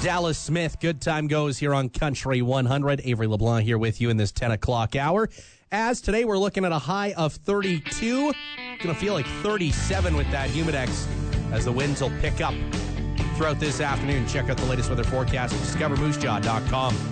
Dallas Smith, Good Time Goes here on Country 100. Avery LeBlanc here with you in this 10 o'clock hour. As today we're looking at a high of 32. Going to feel like 37 with that Humidex as the winds will pick up throughout this afternoon. Check out the latest weather forecast at discovermoosejaw.com.